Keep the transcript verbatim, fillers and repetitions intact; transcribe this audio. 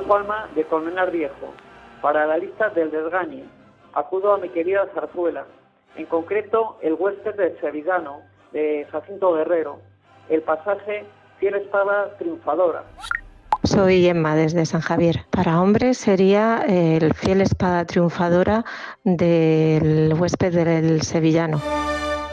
Soy Juanma de Colmenar Viejo. Para la lista del desgañe, acudo a mi querida zarzuela, en concreto el huésped del sevillano de Jacinto Guerrero, el pasaje Fiel espada triunfadora. Soy Emma desde San Javier. Para hombres sería el Fiel espada triunfadora del huésped del sevillano.